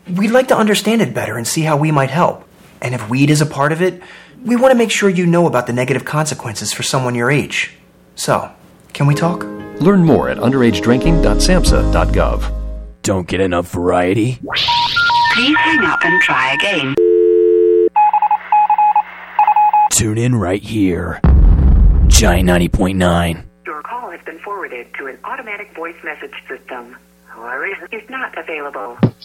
We'd like to understand it better and see how we might help. And if weed is a part of it, we want to make sure you know about the negative consequences for someone your age. So, can we talk? Learn more at underagedrinking.samhsa.gov. Don't get enough variety? Please hang up and try again. Tune in right here. Giant 90.9. Your call has been forwarded to an automatic voice message system. However, is not available.